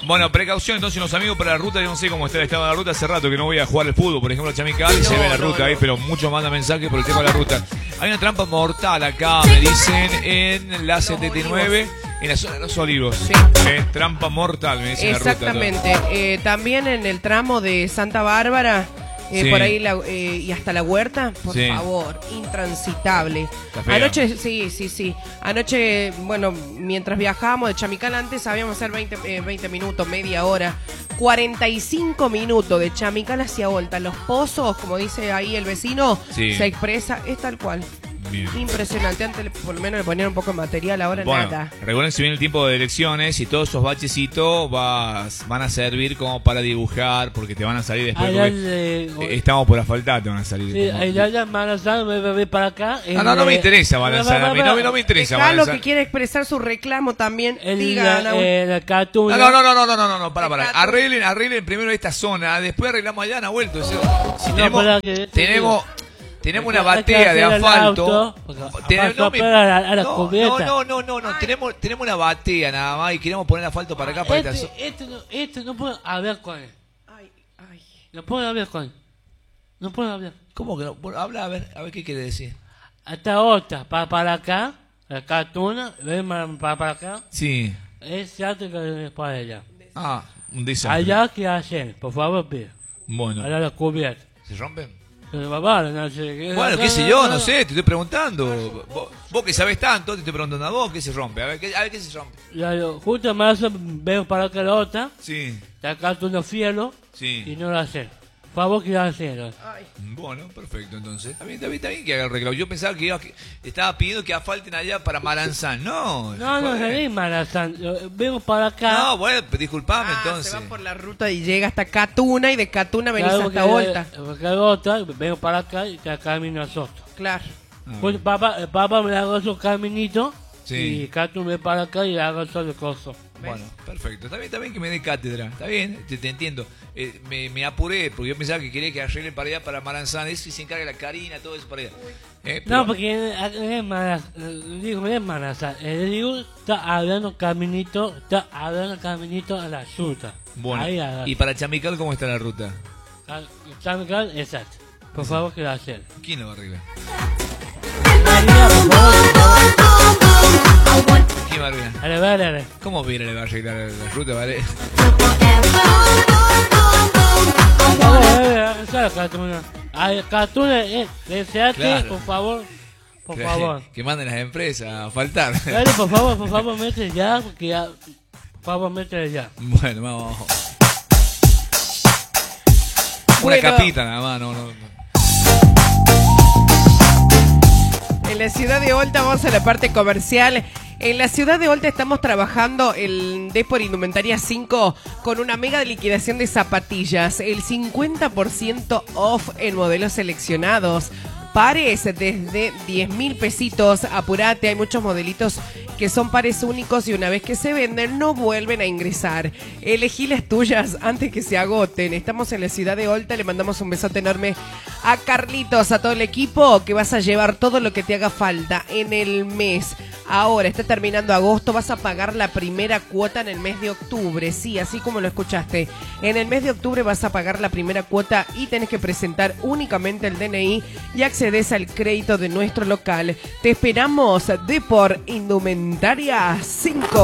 Bueno, precaución entonces los amigos para la ruta. Yo no sé cómo está el estado de la ruta. Hace rato que no voy a jugar al fútbol, por ejemplo, a Chamical, y se ve la ruta ahí, pero muchos mandan mensajes por el tema de la ruta. Hay una trampa mortal acá, me dicen, en la 79, en la zona de los Olivos. Sí. Trampa mortal, me dicen. Exactamente. La ruta. También en el tramo de Santa Bárbara, Sí. por ahí y hasta la Huerta, por Sí. favor, intransitable. Está fea. Anoche, sí. Anoche, bueno, mientras viajábamos de Chamical, antes sabíamos hacer 20 minutos, media hora. 45 minutos de Chamical hacia Volta. Los pozos, como dice ahí el vecino, Sí. se expresa, es tal cual. Bien. Impresionante. Antes por lo menos le ponían un poco de material, ahora Bueno, nada. recuerden, si viene el tiempo de elecciones y todos esos bachecitos van a servir como para dibujar, porque te van a salir después. Estamos por asfaltar, te van a salir. Sí, allá Manazán, me para acá. No me interesa balanzar, a mí no me interesa Dejalo balanzar. que quiere expresar su reclamo también. La Catuna. No, para. Arreglen primero esta zona, después arreglamos allá, Nahuel. Entonces, si tenemos una batea de asfalto. Tenemos una batea nada más y queremos poner asfalto para acá, para esta zona. Este no puedo hablar con él. Ay. No puedo hablar con él. No puedo hablar. ¿Cómo que no? Bueno, habla, a ver qué quiere decir. Hasta otra, para acá, la Catuna, ven para acá. Sí. Es cierto que es para allá. Un desastre. Allá, ¿qué hacen? Por favor, pide. Bueno. Allá la cubierta. ¿Se rompen? No sé. Bueno, qué sé yo, no sé, te estoy preguntando. Vos que sabés tanto, te estoy preguntando a vos qué se rompe. A ver qué se rompe. Justo más veo para acá la otra. Sí. La Catuna fielo. Sí. Y no lo hacen. Por favor, que lo hacen. Bueno, perfecto, entonces. Está bien que haga el reclamo. Yo pensaba que estaba pidiendo que asfalten allá para Maranzán. No, no es Maranzán. Vengo para acá. No, bueno, disculpame entonces. Se va por la ruta y llega hasta Catuna y de Catuna venís hasta Volta. Vengo para acá y te camino a Soto. Claro. Pues papá me hago esos caminitos. Sí. Y Catuna me para acá y hago solo cosas. Bueno, perfecto. Está bien que me dé cátedra. Está bien, te entiendo. Me apuré porque yo pensaba que quería que arreglen para allá, para Maranzán. Eso y se encarga la Karina, todo eso para allá. No, porque es Maranzán. Digo, está hablando caminito a la ruta. Bueno, ahí, y para Chamical, ¿cómo está la ruta? Chamical, exacto. Por favor, que lo hacen. ¿Quién lo va a arreglar? ¿Quién va a arreglar? ¿Cómo viene le va a arreglar la ruta, vale? Catuna, deseate, Claro. por favor. Por favor. Que manden las empresas a faltar. Dale, por favor, métele ya, porque ya. Por favor, métele ya. Bueno, vamos. Una capita nada más, no. En la ciudad de Volta vamos a la parte comercial. En la ciudad de Volta estamos trabajando el Depor Indumentaria 5 con una mega liquidación de zapatillas. El 50% off en modelos seleccionados. Pares desde 10.000 pesitos. Apurate, hay muchos modelitos que son pares únicos y una vez que se venden no vuelven a ingresar. Elegí las tuyas antes que se agoten. Estamos en la ciudad de Volta. Le mandamos un besote enorme a Carlitos, a todo el equipo, que vas a llevar todo lo que te haga falta en el mes. Ahora, está terminando agosto, vas a pagar la primera cuota en el mes de octubre. Sí, así como lo escuchaste. En el mes de octubre vas a pagar la primera cuota y tenés que presentar únicamente el DNI y accedes al crédito de nuestro local. Te esperamos, Depor Indumentaria 5.